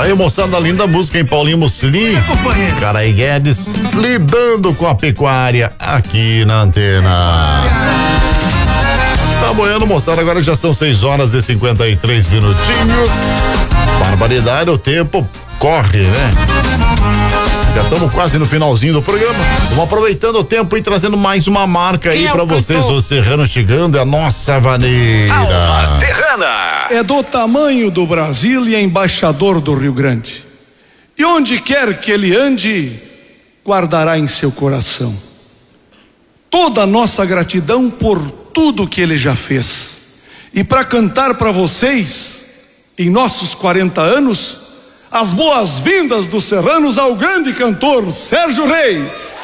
Aí, moçada, linda música em Paulinho Mussolini, Carai Guedes, lidando com a pecuária aqui na antena. Tá boiando, moçada, agora já são 6h53 minutinhos. Barbaridade, o tempo corre, né? Já estamos quase no finalzinho do programa. Vamos aproveitando o tempo e trazendo mais uma marca aí pra vocês. O Serrano chegando, é a nossa vaneira. Alma Serrana. É do tamanho do Brasil e é embaixador do Rio Grande. E onde quer que ele ande, guardará em seu coração toda a nossa gratidão por tudo que ele já fez. E para cantar para vocês, em nossos 40 anos, as boas-vindas dos serranos ao grande cantor Sérgio Reis.